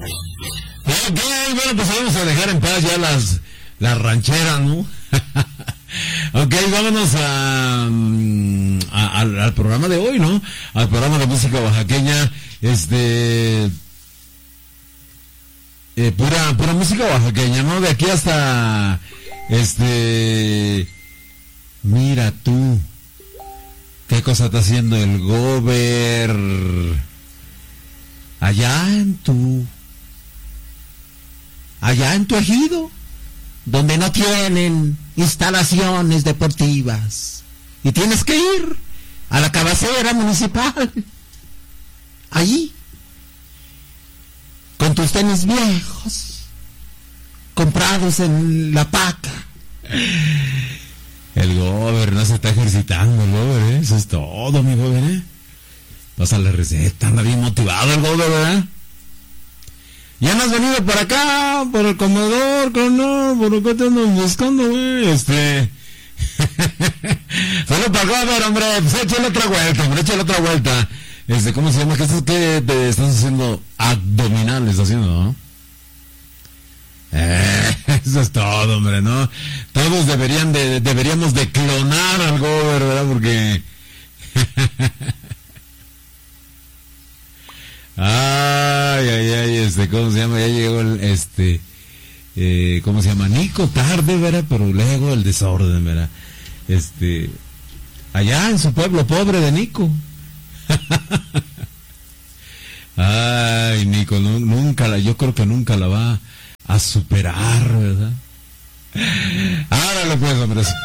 Ok, bueno, pues vamos a dejar en paz ya las rancheras, ¿no? Ok, vámonos al programa de hoy, ¿no? Al programa de música oaxaqueña, pura música oaxaqueña, ¿no? De aquí hasta, mira tú, qué cosa está haciendo el gober allá en tu ejido, donde no tienen instalaciones deportivas y tienes que ir a la cabecera municipal, allí, con tus tenis viejos, comprados en la paca. El gober no se está ejercitando, el gober, eso es todo, mi gober, Pasa la receta, anda bien motivado el gober, ¿verdad? Ya no has venido por acá, por el comedor, no, por acá te andan buscando, güey, Solo para gober, hombre, pues échale otra vuelta, hombre, échale otra vuelta. ¿Cómo se llama? ¿Qué te estás haciendo? Abdominales, haciendo, ¿no? Eso es todo, hombre, ¿no? Todos deberíamos de clonar al gober, ¿verdad? Porque... Ay, ¿cómo se llama? Ya llegó ¿cómo se llama? Nico, tarde, ¿verdad? Pero luego el desorden, ¿verdad? Allá en su pueblo pobre de Nico. Ay, Nico, yo creo que nunca la va a superar, ¿verdad? Árale pues, hombre.